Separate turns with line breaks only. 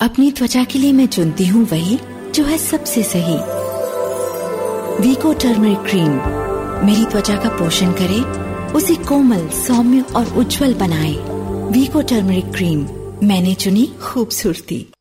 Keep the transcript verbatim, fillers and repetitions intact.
अपनी त्वचा के लिए मैं चुनती हूँ वही जो है सबसे सही। वीको टर्मरिक क्रीम मेरी त्वचा का पोषण करे, उसे कोमल, सौम्य और उज्जवल बनाए। वीको टर्मरिक क्रीम, मैंने चुनी खूबसूरती।